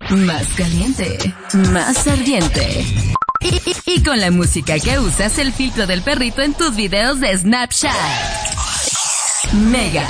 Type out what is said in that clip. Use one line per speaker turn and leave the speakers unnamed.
más caliente, más ardiente. Y con la música que usas, el filtro del perrito en tus videos de Snapchat. Mega